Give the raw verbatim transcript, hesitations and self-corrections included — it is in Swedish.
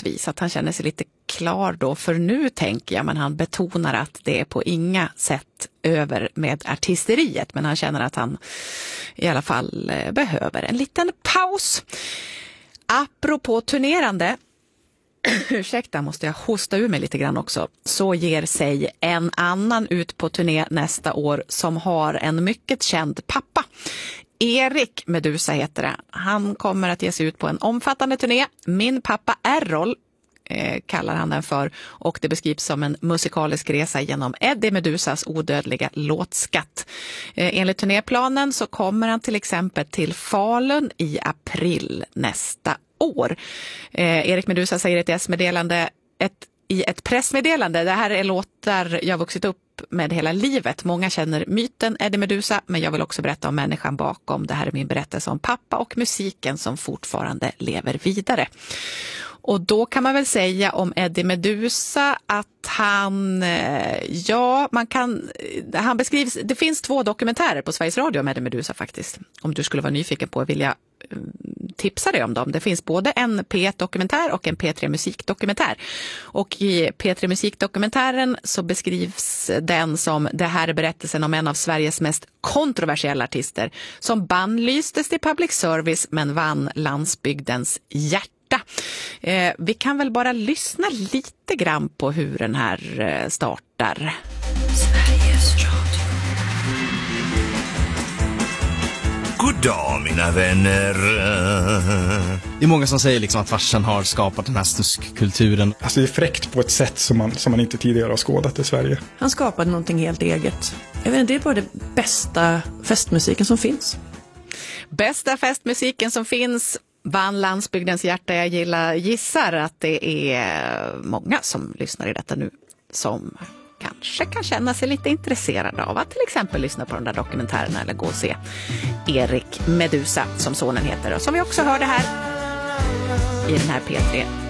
vis. Att han känner sig lite klar då för nu, tänker jag. Men han betonar att det är på inga sätt över med artisteriet. Men han känner att han i alla fall behöver en liten paus. Apropå turnerande, ursäkta, måste jag hosta ur mig lite grann också, så ger sig en annan ut på turné nästa år som har en mycket känd pappa. Erik Meduza heter det. Han kommer att ge sig ut på en omfattande turné. Min pappa Errol eh, kallar han den för, och det beskrivs som en musikalisk resa genom Eddie Meduzas odödliga låtskatt. Eh, enligt turnéplanen så kommer han till exempel till Falun i april nästa år. Eh, Erik Meduza säger i ett S-meddelande, ett, i ett pressmeddelande: det här är låtar jag vuxit upp med hela livet. Många känner myten Eddie Meduza, men jag vill också berätta om människan bakom. Det här är min berättelse om pappa och musiken som fortfarande lever vidare. Och då kan man väl säga om Eddie Meduza att han, ja, man kan, han beskrivs, det finns två dokumentärer på Sveriges Radio om Eddie Meduza faktiskt. Om du skulle vara nyfiken på, vill jag tipsa dig om dem. Det finns både en P ett-dokumentär och en P tre musikdokumentär. Och i P tre musikdokumentären så beskrivs den som: det här är berättelsen om en av Sveriges mest kontroversiella artister som bannlystes till public service men vann landsbygdens hjärta. Eh, vi kan väl bara lyssna lite grann på hur den här eh, startar. Sveriges Radio. God dag mina vänner. Det är många som säger liksom att farsan har skapat den här snuskkulturen. Alltså det är fräckt på ett sätt som man, som man inte tidigare har skådat i Sverige. Han skapade någonting helt eget. Jag vet inte, det är bara det bästa festmusiken som finns. Bästa festmusiken som finns. Vann landsbygdens hjärta. Jag gillar, gissar att det är många som lyssnar i detta nu som kanske kan känna sig lite intresserade av att till exempel lyssna på de där dokumentärerna eller gå och se Erik Meduza, som sonen heter, och som vi också hörde här i den här P tre